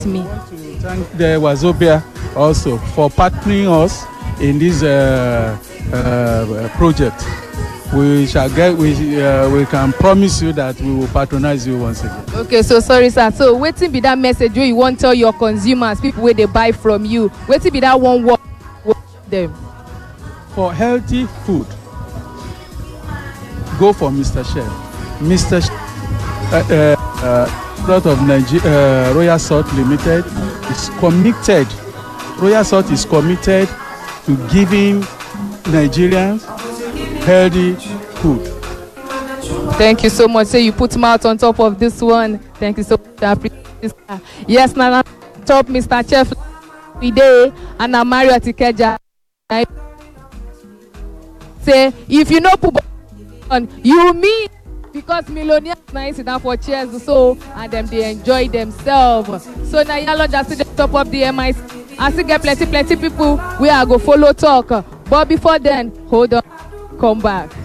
me. I want to thank the Wazobia also for partnering us in this project. We can promise you that we will patronize you once again. Okay, so sorry, sir. So, wetin be that message wey you want tell your consumers, people where they buy from you? Wetin be that one word them? For healthy food, go for Mr. Chef. Mr. Chef, product of Royal Salt Limited is committed. Royal Salt is committed to giving Nigerians healthy food. Thank you so much. So you put mouth on top of this one. Thank you so much. I appreciate this. Yes, now top Mr. Chef today and I'm Marriott Ikeja. Say if you know put on, you mean because millionaires now sit down for chairs so and them they enjoy themselves. So now y'all just sit the top of the MIC. I still get plenty people we are go follow talk. But before then, hold on, come back.